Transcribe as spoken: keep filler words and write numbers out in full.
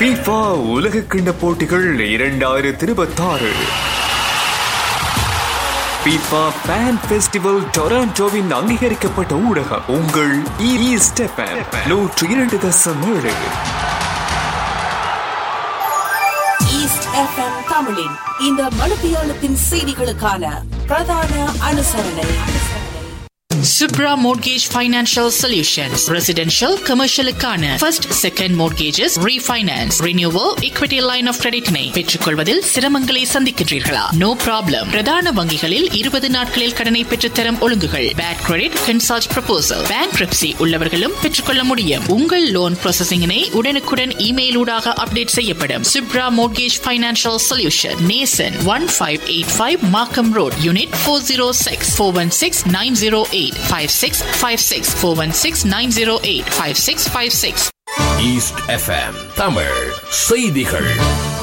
FIFA உலகக்கிண்ண போட்டிகள் இரண்டாயிரத்தி இருபத்தாறு FIFA Fan Festival டொராண்டோவின் அங்கீகரிக்கப்பட்ட ஊடகம் உங்கள் ஈஸ்ட் எஃப்எம் நூற்று இரண்டு தசம் ஏழு. ஈஸ்ட் எஃப்எம் தமிழின் இந்த மணித்தியாலத்தின் செய்திகளுக்கான பிரதான அனுசரணை Subra Mortgage Financial Solutions. Residential, commercial க்கான first, second mortgages, refinance, renewal, equity line of credit னை பெற்றுக்கொள்வதில் சிரமங்களை சந்திக்கின்றீர்களா? No problem. பிரதான வங்கிகளில் இருபது நாட்களில் கடனை பெற்றுத்தரும் ஒழுங்குகள். Bad credit, consult proposal. Bankruptcy உள்ளவர்களும் பெற்றுக்கொள்ள முடியும். உங்கள் லோன் ப்ராசஸிங்கினை உடனுக்குடன் இமெயில் ஊடாக அப்டேட் செய்யப்படும். Subra Mortgage Financial Solution. Nason one five eight five Markham Road, Unit four oh six, four one six nine oh eight. five six five six four one six nine oh eight five six five six. East FM Tamil செய்திகள்.